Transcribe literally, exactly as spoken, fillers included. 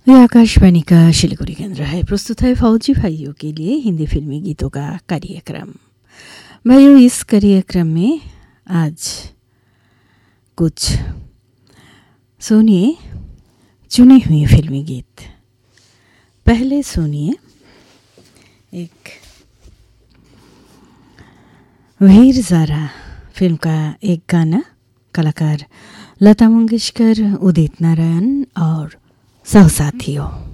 ये आकाशवाणी का शिलीगुड़ी केंद्र है। प्रस्तुत है फौजी भाइयों के लिए हिंदी फिल्मी गीतों का कार्यक्रम। भाइयों, इस कार्यक्रम में आज कुछ सुनिए चुने हुए फिल्मी गीत। पहले सुनिए एक वीर ज़ारा फिल्म का एक गाना, कलाकार लता मंगेशकर, उदित नारायण और सहसाथियों।